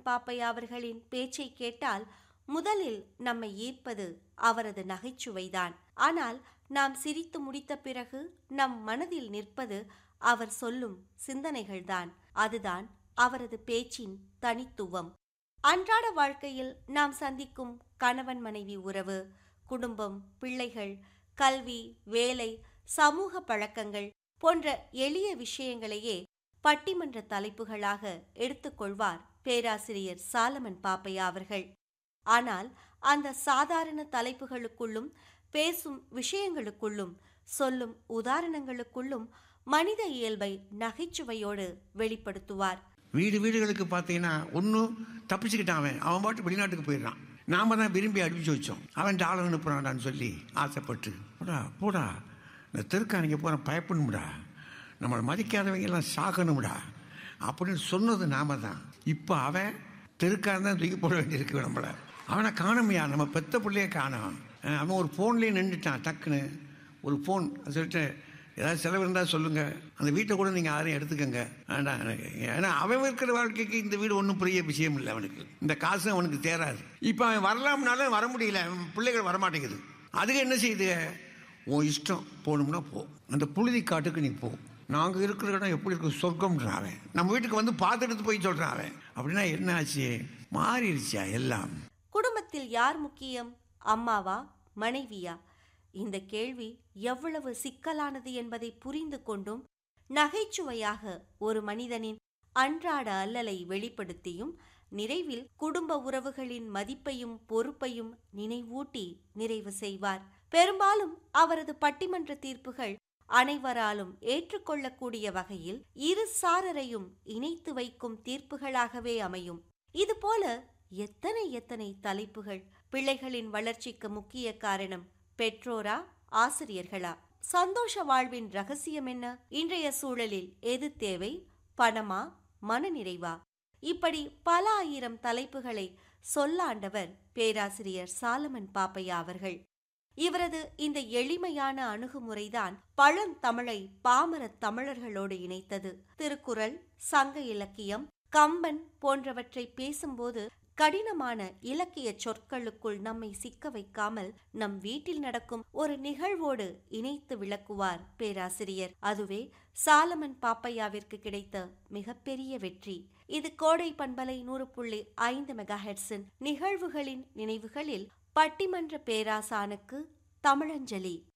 பாப்பையா அவர்களின் பேச்சை கேட்டால் முதலில் நம்மை ஈர்ப்பது அவரது நகைச்சுவைதான். ஆனால் நாம் சிரித்து முடித்த பிறகு நம் மனதில் நிற்பது அவர் சொல்லும் சிந்தனைகள்தான். அதுதான் அவரது பேச்சின் தனித்துவம். அன்றாட வாழ்க்கையில் நாம் சந்திக்கும் கணவன் மனைவி உறவு, குடும்பம், பிள்ளைகள், கல்வி, வேலை, சமூக பழக்கங்கள் போன்ற எளிய விஷயங்களையே பட்டிமன்ற தலைப்புகளாக எடுத்துக்கொள்வார் பேராசிரியர் சாலமன் பாப்பையா அவர்கள். ஆனால் அந்த சாதாரண தலைப்புகளுக்குள்ளும், பேசும் விஷயங்களுக்குள்ளும், சொல்லும் உதாரணங்களுக்குள்ளும் மனித இயல்பை நகைச்சுவையோடு வெளிப்படுத்துவார். வீடுகளுக்கு பார்த்தீங்கன்னா ஒன்றும் தப்பிச்சுக்கிட்டான், அவன் பாட்டு வெளிநாட்டுக்கு போயிடுறான். நாம தான் விரும்பி அடிச்சு வச்சோம். அவன் டாலர் அனுப்புறான்டான்னு சொல்லி ஆசைப்பட்டு போடா இந்த தெருக்கானிங்க போகிற பயப்படணும்டா, நம்மளை மதிக்காதவங்க எல்லாம் சாகணும்டா அப்படின்னு சொன்னது நாம தான். இப்போ அவன் தெருக்காரன் தான் தூக்கி போட வேண்டியிருக்கு நம்மளை. அவனை காணமையா, நம்ம பெத்த பிள்ளைய காணோம். அவன் ஒரு ஃபோன்லேயே நின்றுட்டான். டக்குன்னு ஒரு ஃபோன் சொல்லிட்டு ஏதாவது செலவு இருந்தால் சொல்லுங்கள், அந்த வீட்டை கூட நீங்கள் யாரையும் எடுத்துக்கங்க வேண்டாம் எனக்கு. ஏன்னா அவன் இருக்கிற வாழ்க்கைக்கு இந்த வீடு ஒன்றும் பெரிய விஷயம் இல்லை. அவனுக்கு இந்த காசு அவனுக்கு தேராது. இப்போ அவன் வரலாம்னாலும் வர முடியல, பிள்ளைகள் வரமாட்டேங்குது. அதுக்கு என்ன செய்யுது, உன் இஷ்டம், போகணும்னா போ, அந்த புழுதி காட்டுக்கு நீ போ, நாங்கள் இருக்கிற இடம் எப்படி இருக்கு சொர்க்கம்ன்றான் அவன். நம்ம வீட்டுக்கு வந்து பார்த்துட்டு போய் சொல்கிறான் அவன். அப்படின்னா என்ன ஆச்சு, மாறிடுச்சா எல்லாம். குடும்பத்தில் யார் முக்கியம், அம்மாவா மனைவியா? இந்த கேள்வி எவ்வளவு சிக்கலானது என்பதை புரிந்து கொண்டும் நகைச்சுவையாக ஒரு மனிதனின் அன்றாட அல்லலை வெளிப்படுத்தியும் நிறைவில் குடும்ப உறவுகளின் மதிப்பையும் பொறுப்பையும் நினைவூட்டி நிறைவு செய்வார். பெரும்பாலும் அவரது பட்டிமன்ற தீர்ப்புகள் அனைவராலும் ஏற்றுக்கொள்ளக்கூடிய வகையில் இரு சாரரையும் இணைத்து வைக்கும் தீர்ப்புகளாகவே அமையும். இதுபோல எத்தனை தலைப்புகள். பிள்ளைகளின் வளர்ச்சிக்கு முக்கிய காரணம் பெற்றோரா, ஆசிரியர்களா? சந்தோஷ வாழ்வின் ரகசியம் என்ன? இன்றைய சூழலில் எது தேவை, பணமா, மனநிறைவா? இப்படி பல ஆயிரம் தலைப்புகளை சொல்லாண்டவர் பேராசிரியர் சாலமன் பாப்பையா அவர்கள். இவரது இந்த எளிமையான அணுகுமுறைதான் பழந்தமிழை பாமர தமிழர்களோடு இணைத்தது. திருக்குறள், சங்க இலக்கியம், கம்பன் போன்றவற்றை பேசும்போது கடினமான இலக்கிய சொற்களுக்குள் நம்மை சிக்க வைக்காமல் நம் வீட்டில் நடக்கும் ஒரு நிகழ்வோடு இணைத்து விளக்குவார் பேராசிரியர். அதுவே சாலமன் பாப்பையாவிற்கு கிடைத்த மிகப்பெரிய வெற்றி. இது கோடை பண்பலை 100.5 மெகாஹெர்ட்ஸின் நிகழ்வுகளின் நினைவுகளில் பட்டிமன்ற பேராசானுக்கு தமிழஞ்சலி.